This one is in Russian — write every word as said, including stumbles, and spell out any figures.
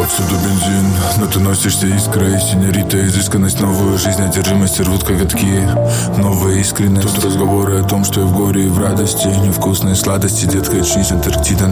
Повсюду бензин, но ты носишься искрой. Синьорита, изысканность, новую жизнь, одержимость рвут коготки. Новая искренность, тут разговоры о том, что и в горе, и в радости. Невкусные сладости, детка, очнись, Антарктида.